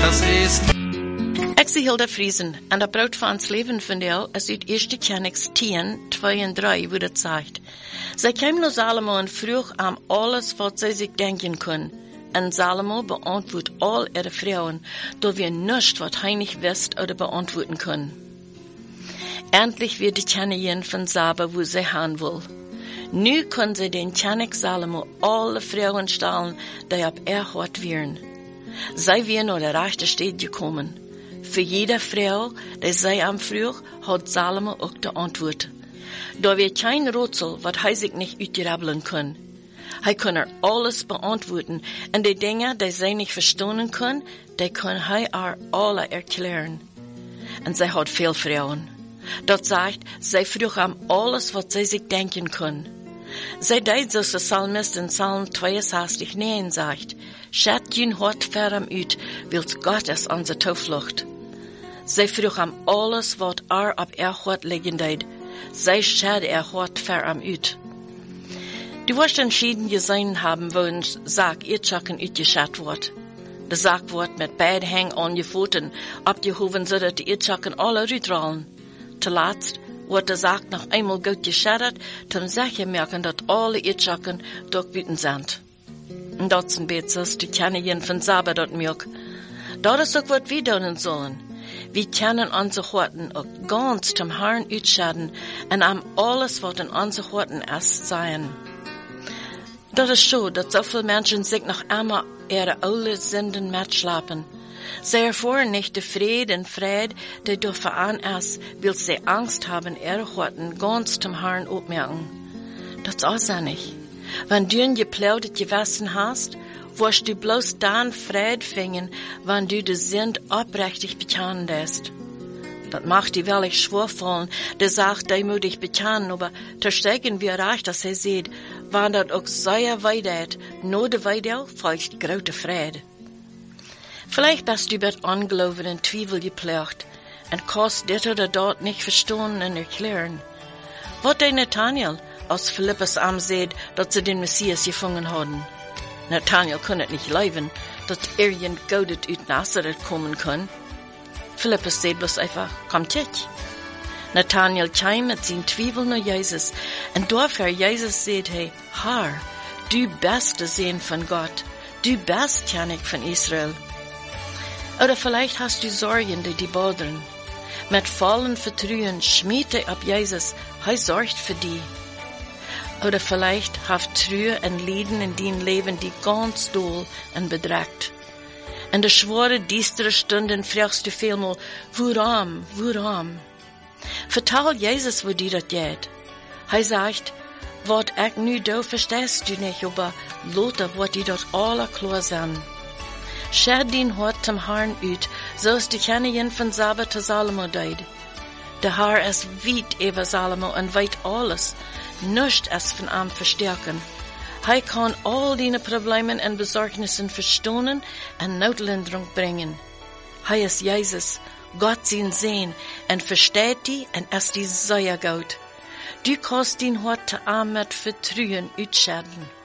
das ist. Ik zie Hilda Friesen, en dat brood van ons leven van jou is uit 1. Chronicles 10, 2 en 3, wo dat zegt. Zij kwam naar Salomo en vroeg aan alles wat zij zich denken kon. En Salomo beantwoordt al ihre vrouwen, da wir nichts wat hij niet wist oder beantwoorden kon. Endlich wird die Königin von Saba, wo sie haben will. Nu können sie den König Salomo alle Frauen stellen, die ab Hort wären. Sie wären nach der rechten Stadt gekommen. Für jede Frau, die sie anfrug, hat Salomo auch die Antwort. Da wird kein Rätsel, was er sich nicht uitrabbeln kann. Er kann alles beantworten, und die Dinge, die sie nicht verstehen können, die kann er alle erklären. Und sie hat viel Frauen. Dat sagt, sie frug am alles, was sie sich denken können. Sie deed zoals de Psalmist in Psalm 62, 9 sagt, Schat jün Hort ferm uit, wils Gott es onze Toevlucht. Sie frug am alles, wat ab Hort liegen deed. Sie schad Hort ferm uit. Du wirst entschieden gesehen haben, wo ein Sarg Irrschacken uitgeschat wird. Der Sarg wird mit beiden Hängen an die Pfoten abgehoben, so dass die Irrschacken alle rüberrollen. Zuletzt wird der Sarg noch einmal gut geschädigt, zum sicher merken, dass alle Irrschacken durchwüten sind. Und dort sind Betzes, die Königin von Saba dort merkt. Das ist auch, was wir tun sollen. Wir können unsere Horten auch ganz zum Herrn ausschäden und am alles, was in unseren Horten ist, sein. Das ist so, dass so viele Menschen sich noch einmal ihre alte Sünden mitschleppen. Sie erfahren nicht den Frieden, der durch Verein ist, weil sie Angst haben, ihre Horten ganz zum Herrn aufmerken. Das ist auch nicht. Wenn du ein geplaudert Gewissen hast, wirst du bloß dann Frieden finden, wenn du die Sünd aufrichtig bekennen lässt. Das macht die wirklich schwer fallen, der sagt, demutig bekennen, aber da steigen wir reich, dass er sieht, wenn das auch sehr weit ist, nur der Weide folgt große Friede. Vielleicht bist du mit Unglauben und Zweifel geplagt und kannst dit oder dort nicht verstehen und erklären. Was der Nathanael aus Philippus ansieht, dass sie den Messias gefunden haben. Nathanael kann es nicht leiden, dass irgend Gaudet aus Nazareth kommen kann. Philippus sieht bloß einfach, kommt jetzt. Nathanael kam mit seinen Zweifeln nach Jesus und dafür Jesus sagt, hey, Herr, du bist der Sohn von Gott, du bist König von Israel. Oder vielleicht hast du Sorgen, die dich bothern. Mit vollen Vertrauen schmiede ab Jesus, er sorgt für dich. Oder vielleicht hast Trühe und Leiden in deinem Leben, die ganz doll und bedrückt. In der schwere, düstere Stunden fragst du vielmal, warum? Vertel Jesus, wo dir das geht. Er sagt, was ich nu da verstehst du nicht, aber Lothar, was dir dort alle klar sein. Schad dein Hort zum Herrn uit, so ist die Königin von Saba zu Salomo deid. Der Herr ist weit über Salomo und weit alles, nichts ist von ihm verstärken. Er kann all deine Probleme und Besorgnissen verstehen und Notlinderung bringen. Er ist Jesus, Gott sein Sehen, und versteht die und ist die sehr gut. Du kannst dein Hort zu ihm mit Vertrauen ausschäden.